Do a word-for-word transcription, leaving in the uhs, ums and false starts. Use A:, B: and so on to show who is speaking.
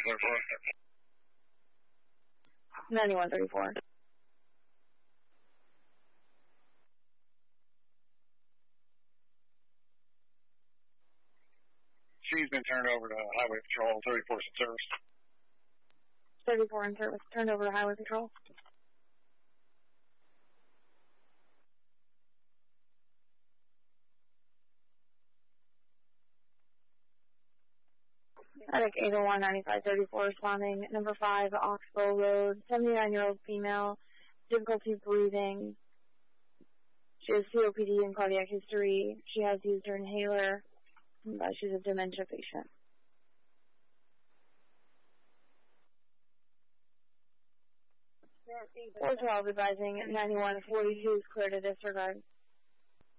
A: thirty-four.
B: ninety-one thirty-four.
A: She's been turned over to Highway Patrol. thirty-four's in service.
B: thirty-four in service. Turned over to Highway Patrol. Attic eight oh one ninety-five thirty-four responding. Number five, Oxbow Road, seventy-nine-year-old female, difficulty breathing. She has C O P D and cardiac history. She has used her inhaler. Uh, she's a dementia patient. four twelve advising ninety-one forty-two is clear to disregard.